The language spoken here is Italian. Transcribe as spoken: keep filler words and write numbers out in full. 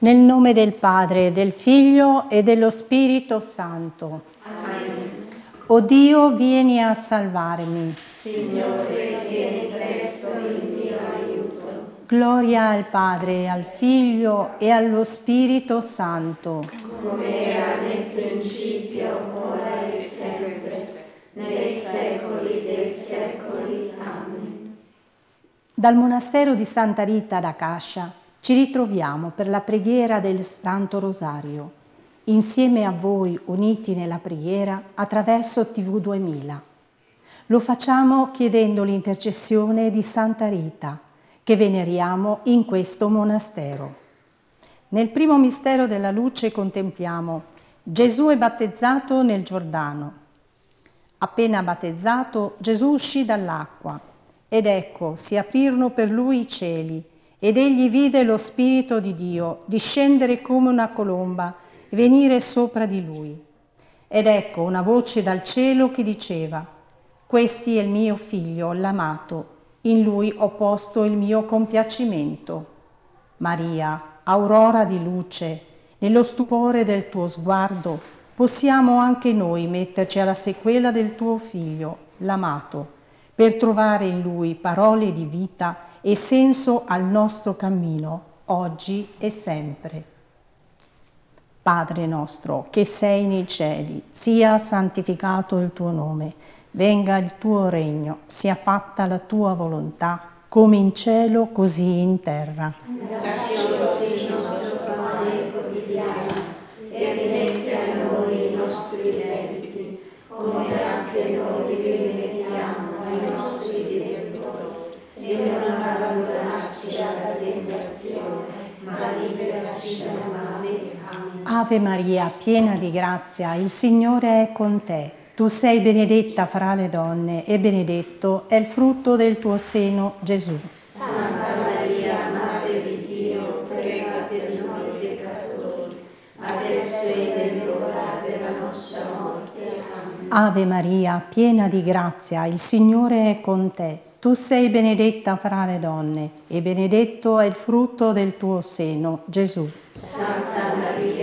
Nel nome del Padre, del Figlio e dello Spirito Santo. Amen. O Dio, vieni a salvarmi. Signore, vieni presto in mio aiuto. Gloria al Padre, al Figlio e allo Spirito Santo. Come era nel principio, ora e sempre, nei secoli dei secoli. Amen. Dal monastero di Santa Rita ad Acacia ci ritroviamo per la preghiera del Santo Rosario, insieme a voi uniti nella preghiera attraverso T V duemila. Lo facciamo chiedendo l'intercessione di Santa Rita, che veneriamo in questo monastero. Nel primo mistero della luce contempliamo Gesù è battezzato nel Giordano. Appena battezzato, Gesù uscì dall'acqua ed ecco si aprirono per lui i cieli ed egli vide lo Spirito di Dio discendere come una colomba e venire sopra di lui. Ed ecco una voce dal cielo che diceva: «Questi è il mio figlio, l'amato, in lui ho posto il mio compiacimento». Maria, aurora di luce, nello stupore del tuo sguardo, possiamo anche noi metterci alla sequela del tuo figlio, l'amato, per trovare in lui parole di vita e senso al nostro cammino, oggi e sempre. Padre nostro, che sei nei cieli, sia santificato il tuo nome, venga il tuo regno, sia fatta la tua volontà, come in cielo, così in terra. Dacci oggi il nostro pane quotidiano e rimetti a noi i nostri debiti, come anche noi li rimettiamo ai nostri debitori, e non abbandonarci alla tentazione, ma liberaci dal male. Amen. Ave Maria, piena di grazia, il Signore è con te. Tu sei benedetta fra le donne e benedetto è il frutto del tuo seno, Gesù. Santa Maria, Madre di Dio, prega per noi peccatori, adesso e nell'ora della nostra morte. Amen. Ave Maria, piena di grazia, il Signore è con te. Tu sei benedetta fra le donne e benedetto è il frutto del tuo seno, Gesù. Santa Maria,